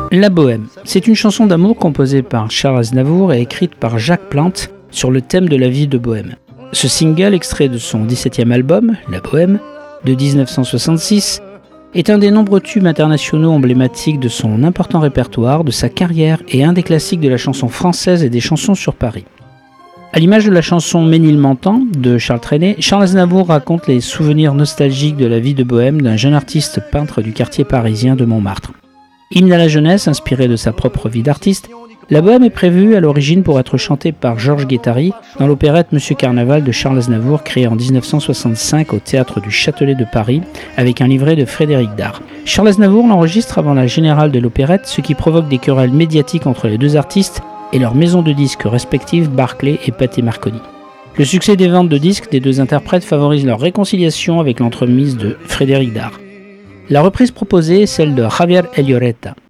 La Bohème, c'est une chanson d'amour composée par Charles Aznavour et écrite par Jacques Plante sur le thème de la vie de Bohème. Ce single, extrait de son 17e album, La Bohème, de 1966, est un des nombreux tubes internationaux emblématiques de son important répertoire, de sa carrière et un des classiques de la chanson française et des chansons sur Paris. À l'image de la chanson Ménilmontant de Charles Trenet, Charles Aznavour raconte les souvenirs nostalgiques de la vie de Bohème d'un jeune artiste peintre du quartier parisien de Montmartre. Hymne à la jeunesse, inspiré de sa propre vie d'artiste, La Bohème est prévue à l'origine pour être chantée par Georges Guettari dans l'opérette Monsieur Carnaval de Charles Aznavour, créée en 1965 au Théâtre du Châtelet de Paris, avec un livret de Frédéric Dard. Charles Aznavour l'enregistre avant la générale de l'opérette, ce qui provoque des querelles médiatiques entre les deux artistes et leurs maisons de disques respectives, Barclay et Pathé Marconi. Le succès des ventes de disques des deux interprètes favorise leur réconciliation avec l'entremise de Frédéric Dard. La reprise proposée est celle de Javier Elorrieta.